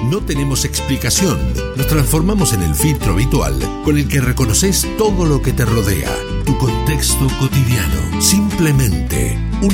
No tenemos explicación. Nos transformamos en el filtro habitual con el que reconoces todo lo que te rodea. Tu contexto cotidiano. Simplemente un